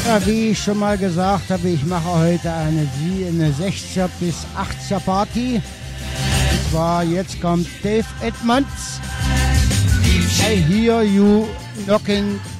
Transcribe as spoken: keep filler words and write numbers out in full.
Ja, wie ich schon mal gesagt habe, ich mache heute eine, eine sechziger bis achtziger Party. Und zwar jetzt kommt Dave Edmunds. I hear you knocking